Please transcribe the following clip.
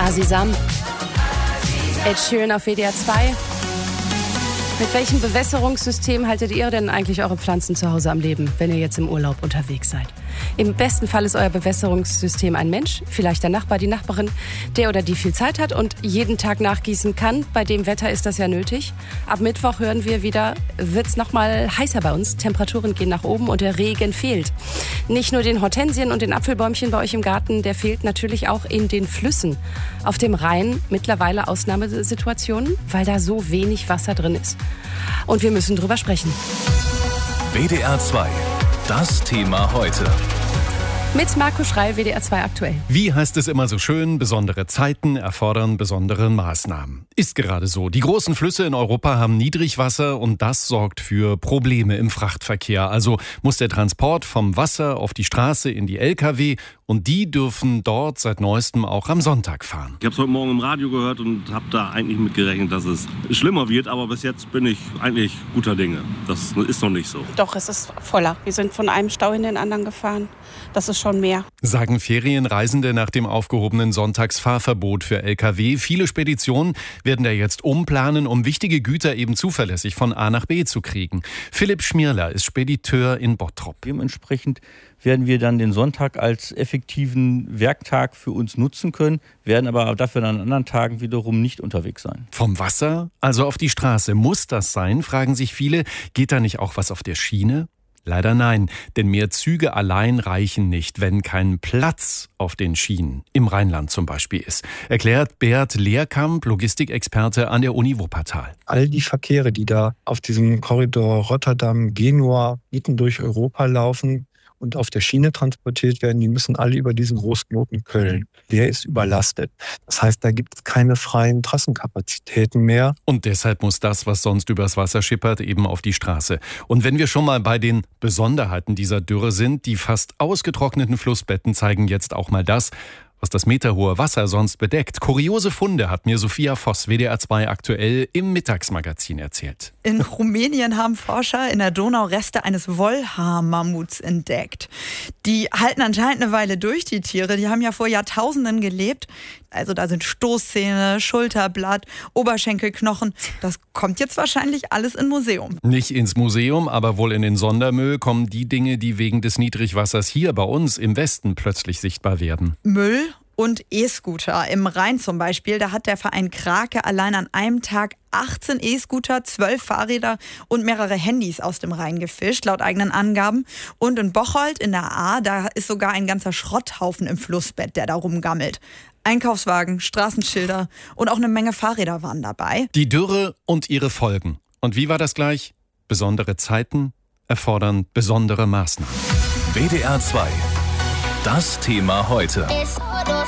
Asisam. Ed Sheeran auf WDR 2. Mit welchem Bewässerungssystem haltet ihr denn eigentlich eure Pflanzen zu Hause am Leben, wenn ihr jetzt im Urlaub unterwegs seid? Im besten Fall ist euer Bewässerungssystem ein Mensch, vielleicht der Nachbar, die Nachbarin, der oder die viel Zeit hat und jeden Tag nachgießen kann. Bei dem Wetter ist das ja nötig. Ab Mittwoch hören wir wieder, wird's noch mal heißer bei uns. Temperaturen gehen nach oben und der Regen fehlt. Nicht nur den Hortensien und den Apfelbäumchen bei euch im Garten, der fehlt natürlich auch in den Flüssen. Auf dem Rhein mittlerweile Ausnahmesituationen, weil da so wenig Wasser drin ist. Und wir müssen drüber sprechen. WDR 2. Das Thema heute. Mit Marco Schreil, WDR 2 aktuell. Wie heißt es immer so schön, besondere Zeiten erfordern besondere Maßnahmen. Ist gerade so. Die großen Flüsse in Europa haben Niedrigwasser und das sorgt für Probleme im Frachtverkehr. Also muss der Transport vom Wasser auf die Straße in die Lkw und die dürfen dort seit neuestem auch am Sonntag fahren. Ich habe es heute Morgen im Radio gehört und habe da eigentlich mit gerechnet, dass es schlimmer wird. Aber bis jetzt bin ich eigentlich guter Dinge. Das ist noch nicht so. Doch, es ist voller. Wir sind von einem Stau in den anderen gefahren. Das ist schon mehr. Sagen Ferienreisende nach dem aufgehobenen Sonntagsfahrverbot für Lkw. Viele Speditionen werden da jetzt umplanen, um wichtige Güter eben zuverlässig von A nach B zu kriegen. Philipp Schmierler ist Spediteur in Bottrop. Dementsprechend werden wir dann den Sonntag als effektiven Werktag für uns nutzen können, werden aber dafür dann an anderen Tagen wiederum nicht unterwegs sein. Vom Wasser, also auf die Straße, muss das sein, fragen sich viele. Geht da nicht auch was auf der Schiene? Leider nein, denn mehr Züge allein reichen nicht, wenn kein Platz auf den Schienen, im Rheinland zum Beispiel ist, erklärt Bert Lehrkamp, Logistikexperte an der Uni Wuppertal. All die Verkehre, die da auf diesem Korridor Rotterdam-Genua mitten durch Europa laufen und auf der Schiene transportiert werden, die müssen alle über diesen Großknoten Köln. Der ist überlastet. Das heißt, da gibt es keine freien Trassenkapazitäten mehr. Und deshalb muss das, was sonst übers Wasser schippert, eben auf die Straße. Und wenn wir schon mal bei den Besonderheiten dieser Dürre sind, die fast ausgetrockneten Flussbetten zeigen jetzt auch mal das, was das meterhohe Wasser sonst bedeckt. Kuriose Funde hat mir Sophia Voss, WDR 2 aktuell, im Mittagsmagazin erzählt. In Rumänien haben Forscher in der Donau Reste eines Wollhaar-Mammuts entdeckt. Die halten anscheinend eine Weile durch, die Tiere. Die haben ja vor Jahrtausenden gelebt. Also da sind Stoßzähne, Schulterblatt, Oberschenkelknochen. Das kommt jetzt wahrscheinlich alles in Museum. Nicht ins Museum, aber wohl in den Sondermüll kommen die Dinge, die wegen des Niedrigwassers hier bei uns im Westen plötzlich sichtbar werden. Müll und E-Scooter. Im Rhein zum Beispiel, da hat der Verein Krake allein an einem Tag 18 E-Scooter, 12 Fahrräder und mehrere Handys aus dem Rhein gefischt, laut eigenen Angaben. Und in Bocholt in der Ahr, da ist sogar ein ganzer Schrotthaufen im Flussbett, der da rumgammelt. Einkaufswagen, Straßenschilder und auch eine Menge Fahrräder waren dabei. Die Dürre und ihre Folgen. Und wie war das gleich? Besondere Zeiten erfordern besondere Maßnahmen. WDR 2. Das Thema heute.